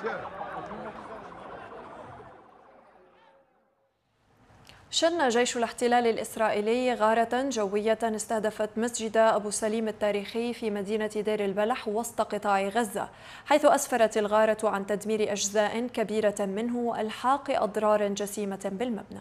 شن جيش الاحتلال الإسرائيلي غارة جوية استهدفت مسجد أبو سليم التاريخي في مدينة دير البلح وسط قطاع غزة، حيث أسفرت الغارة عن تدمير أجزاء كبيرة منه وإلحاق أضرار جسيمة بالمبنى.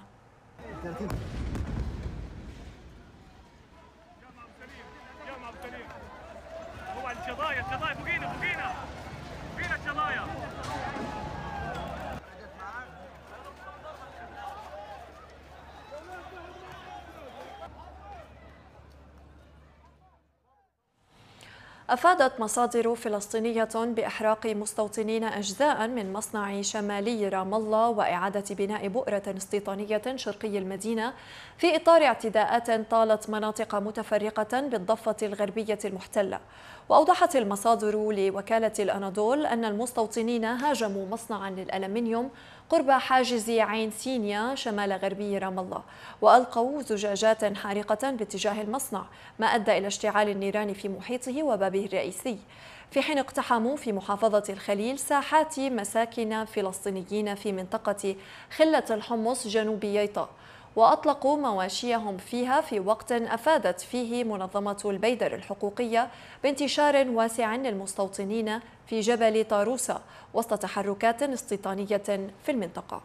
أفادت مصادر فلسطينية بإحراق مستوطنين أجزاء من مصنع شمالي رام الله وإعادة بناء بؤرة استيطانية شرقي المدينة في إطار اعتداءات طالت مناطق متفرقة بالضفة الغربية المحتلة. وأوضحت المصادر لوكالة الأناضول أن المستوطنين هاجموا مصنعا للألمنيوم قرب حاجز عين سينيا شمال غربي رام الله، وألقوا زجاجات حارقة باتجاه المصنع، ما أدى إلى اشتعال النيران في محيطه وبابه الرئيسي، في حين اقتحموا في محافظة الخليل ساحات مساكن فلسطينيين في منطقة خلة الحمص جنوب ييطا، وأطلقوا مواشيهم فيها في وقت أفادت فيه منظمة البيدر الحقوقية بانتشار واسع للمستوطنين في جبل طاروسة وسط تحركات استيطانية في المنطقة.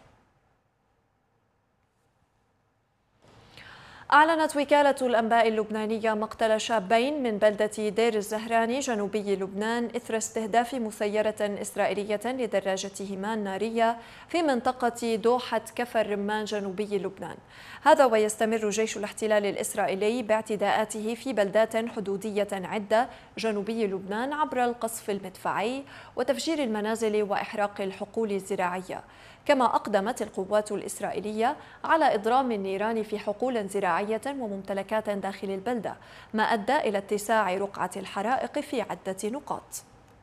أعلنت وكالة الأنباء اللبنانية مقتل شابين من بلدة دير الزهراني جنوبي لبنان إثر استهداف مسيرة إسرائيلية لدراجتهما النارية في منطقة دوحة كفر رمان جنوبي لبنان. هذا ويستمر جيش الاحتلال الإسرائيلي باعتداءاته في بلدات حدودية عدة جنوبي لبنان عبر القصف المدفعي وتفجير المنازل وإحراق الحقول الزراعية. كما أقدمت القوات الإسرائيلية على إضرام النيران في حقول زراعية وممتلكات داخل البلدة، ما أدى إلى اتساع رقعة الحرائق في عدة نقاط.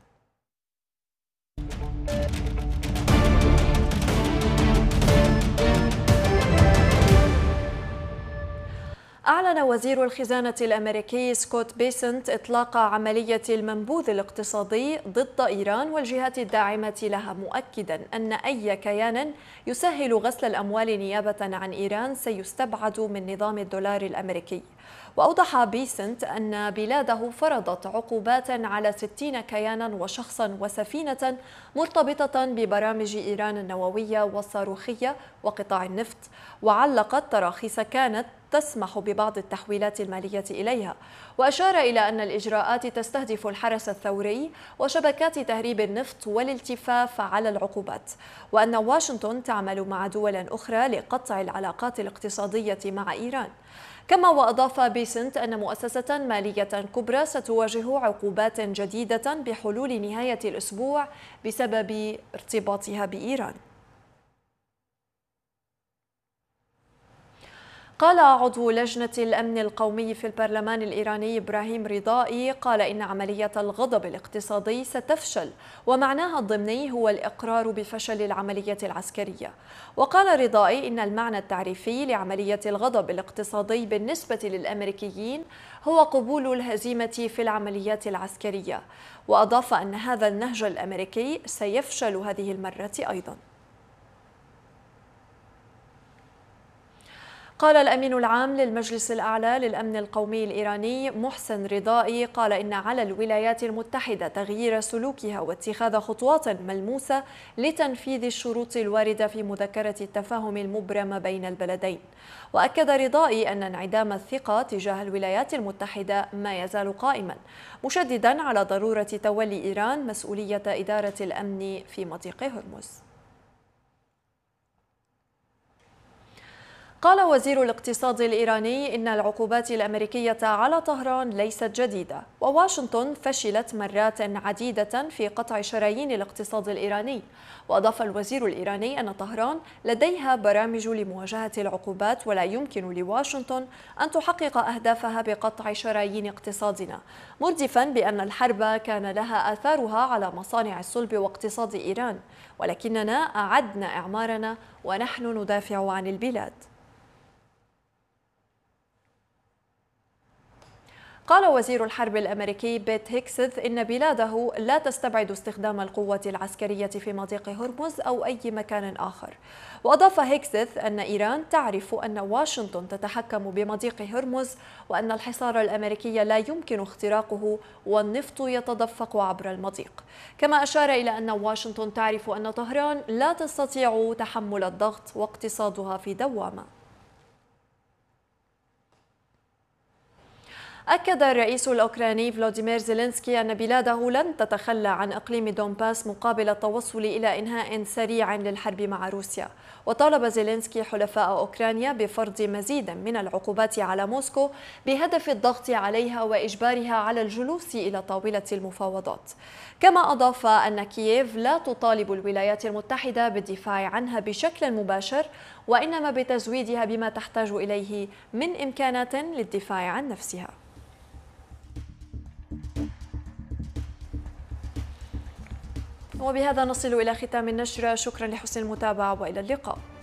أعلن وزير الخزانة الأمريكي سكوت بيسنت إطلاق عملية المنبوذ الاقتصادي ضد إيران والجهات الداعمة لها، مؤكدا أن أي كيان يسهل غسل الأموال نيابة عن إيران سيستبعد من نظام الدولار الأمريكي. وأوضح بيسنت أن بلاده فرضت عقوبات على 60 كيانا وشخصا وسفينة مرتبطة ببرامج إيران النووية والصاروخية وقطاع النفط، وعلقت تراخيص كانت تسمح ببعض التحويلات المالية إليها، وأشار إلى أن الإجراءات تستهدف الحرس الثوري وشبكات تهريب النفط والالتفاف على العقوبات، وأن واشنطن تعمل مع دول أخرى لقطع العلاقات الاقتصادية مع إيران. كما وأضاف بيسنت أن مؤسسة مالية كبرى ستواجه عقوبات جديدة بحلول نهاية الأسبوع بسبب ارتباطها بإيران. قال عضو لجنة الأمن القومي في البرلمان الإيراني إبراهيم رضائي إن عملية الغضب الاقتصادي ستفشل، ومعناها الضمني هو الإقرار بفشل العملية العسكرية. وقال رضائي إن المعنى التعريفي لعملية الغضب الاقتصادي بالنسبة للأمريكيين هو قبول الهزيمة في العمليات العسكرية، وأضاف أن هذا النهج الأمريكي سيفشل هذه المرة أيضا. قال الأمين العام للمجلس الأعلى للأمن القومي الإيراني محسن رضائي إن على الولايات المتحدة تغيير سلوكها واتخاذ خطوات ملموسة لتنفيذ الشروط الواردة في مذكرة التفاهم المبرم بين البلدين. وأكد رضائي أن انعدام الثقة تجاه الولايات المتحدة ما يزال قائما، مشددا على ضرورة تولي إيران مسؤولية إدارة الأمن في مضيق هرمز. قال وزير الاقتصاد الإيراني إن العقوبات الأمريكية على طهران ليست جديدة، وواشنطن فشلت مرات عديدة في قطع شرايين الاقتصاد الإيراني. وأضاف الوزير الإيراني أن طهران لديها برامج لمواجهة العقوبات، ولا يمكن لواشنطن أن تحقق أهدافها بقطع شرايين اقتصادنا، مردفا بأن الحرب كان لها آثارها على مصانع الصلب واقتصاد إيران، ولكننا أعدنا إعمارنا ونحن ندافع عن البلاد. قال وزير الحرب الأمريكي بيت هيكسث إن بلاده لا تستبعد استخدام القوة العسكرية في مضيق هرمز أو أي مكان آخر. وأضاف هيكسث أن إيران تعرف أن واشنطن تتحكم بمضيق هرمز وأن الحصار الأمريكي لا يمكن اختراقه والنفط يتدفق عبر المضيق. كما أشار إلى أن واشنطن تعرف أن طهران لا تستطيع تحمل الضغط واقتصادها في دوامة. أكد الرئيس الأوكراني فلاديمير زيلينسكي أن بلاده لن تتخلى عن إقليم دونباس مقابل التوصل إلى إنهاء سريع للحرب مع روسيا. وطالب زيلينسكي حلفاء أوكرانيا بفرض مزيد من العقوبات على موسكو بهدف الضغط عليها وإجبارها على الجلوس إلى طاولة المفاوضات. كما أضاف أن كييف لا تطالب الولايات المتحدة بالدفاع عنها بشكل مباشر، وإنما بتزويدها بما تحتاج إليه من إمكانات للدفاع عن نفسها. وبهذا نصل إلى ختام النشرة. شكرا لحسن المتابعة وإلى اللقاء.